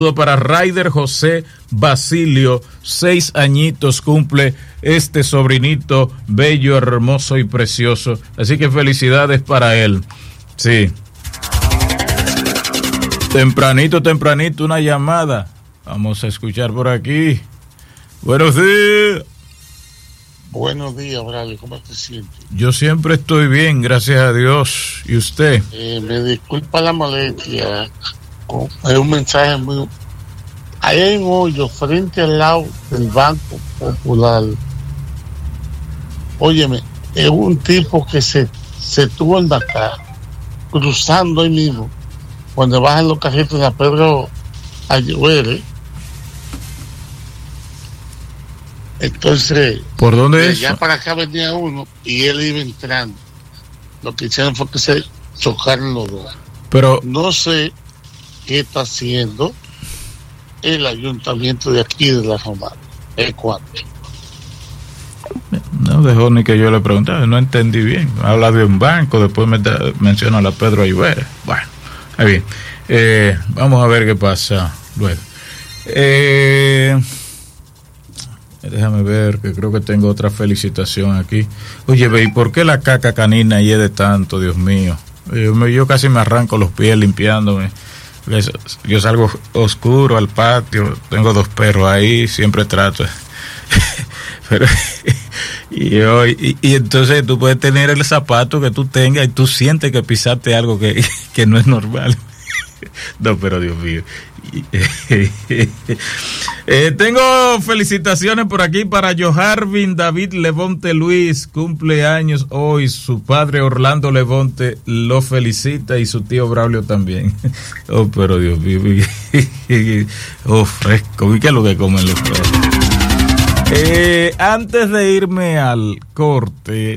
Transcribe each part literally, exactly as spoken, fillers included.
Para Raider José Basilio, seis añitos cumple este sobrinito bello, hermoso y precioso. Así que felicidades para él. Sí. Tempranito, tempranito, una llamada. Vamos a escuchar por aquí. Buenos días. Buenos días, Braulio. ¿Cómo te sientes? Yo siempre estoy bien, gracias a Dios. ¿Y usted? Eh, me disculpa la molestia. Es un mensaje muy... Ahí hay un hoyo frente al lado del Banco Popular. Óyeme, es un tipo que se, se tuvo en Dakar, cruzando ahí mismo, cuando bajan los carritos de Pedro Ayuere. Entonces, ¿por dónde es? Ya para acá venía uno y él iba entrando. Lo que hicieron fue que se chocaron los dos. Pero no sé qué está haciendo el ayuntamiento de aquí de La Romana. ¿Es cuánto? No dejó ni que yo le preguntara, no entendí bien. Habla de un banco, después me da, menciona a la Pedro Ayuera. Bueno, ahí bien. Eh, vamos a ver qué pasa luego. Eh, déjame ver, que creo que tengo otra felicitación aquí. Oye, ve, ¿y por qué la caca canina hiede tanto, Dios mío? Yo, me, yo casi me arranco los pies limpiándome. Yo salgo oscuro al patio, tengo dos perros ahí, siempre trato. Pero, y, yo, y, y entonces tú puedes tener el zapato que tú tengas y tú sientes que pisaste algo que, que no es normal. No, pero Dios mío. eh, tengo felicitaciones por aquí para Joharvin David Levonte Luis, cumpleaños hoy. Su padre Orlando Levonte lo felicita y su tío Braulio también. Oh, pero Dios mío. Oh, fresco. ¿Y qué es lo que comen los perros? Eh, antes de irme al corte,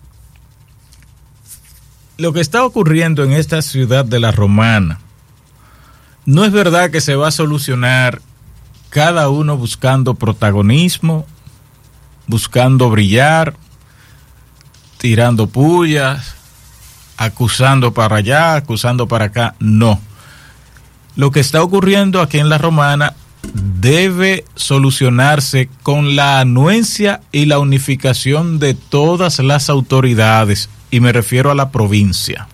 lo que está ocurriendo en esta ciudad de La Romana, no es verdad que se va a solucionar cada uno buscando protagonismo, buscando brillar, tirando pullas, acusando para allá, acusando para acá. No. Lo que está ocurriendo aquí en La Romana debe solucionarse con la anuencia y la unificación de todas las autoridades, y me refiero a la provincia.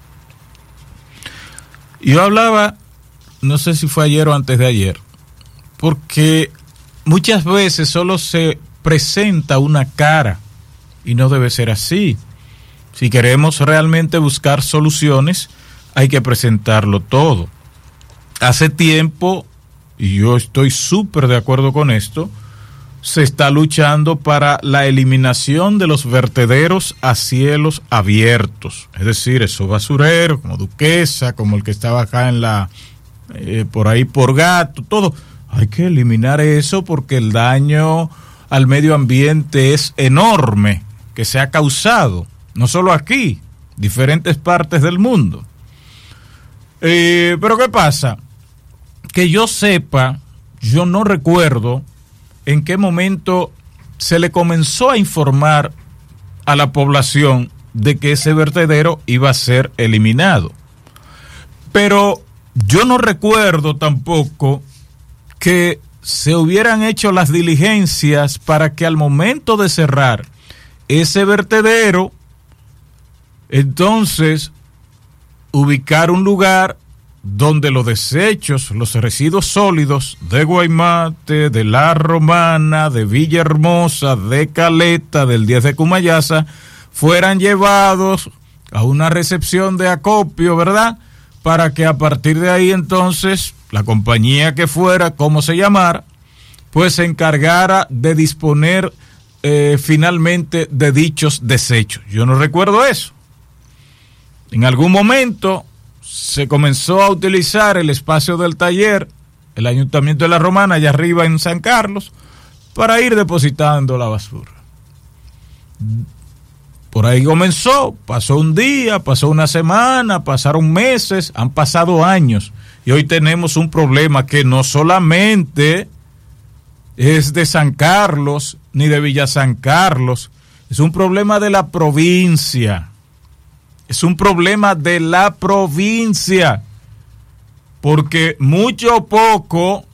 Yo hablaba, no sé si fue ayer o antes de ayer, porque muchas veces solo se presenta una cara y no debe ser así. Si queremos realmente buscar soluciones, hay que presentarlo todo. Hace tiempo, y yo estoy súper de acuerdo con esto, se está luchando para la eliminación de los vertederos a cielos abiertos. Es decir, esos basureros como Duquesa, como el que estaba acá en la... Eh, por ahí por Gato, todo, hay que eliminar eso porque el daño al medio ambiente es enorme que se ha causado, no solo aquí, diferentes partes del mundo. Eh, pero ¿qué pasa? Que yo sepa, yo no recuerdo en qué momento se le comenzó a informar a la población de que ese vertedero iba a ser eliminado. Pero yo no recuerdo tampoco que se hubieran hecho las diligencias para que al momento de cerrar ese vertedero, entonces ubicar un lugar donde los desechos, los residuos sólidos de Guaymate, de La Romana, de Villahermosa, de Caleta, del diez de Cumayasa, fueran llevados a una recepción de acopio, ¿verdad?, para que a partir de ahí entonces la compañía que fuera, como se llamara, pues se encargara de disponer eh, finalmente de dichos desechos. Yo no recuerdo eso. En algún momento se comenzó a utilizar el espacio del taller, el Ayuntamiento de La Romana, allá arriba en San Carlos, para ir depositando la basura. Por ahí comenzó, pasó un día, pasó una semana, pasaron meses, han pasado años, y hoy tenemos un problema que no solamente es de San Carlos, ni de Villa San Carlos, es un problema de la provincia, es un problema de la provincia, porque mucho o poco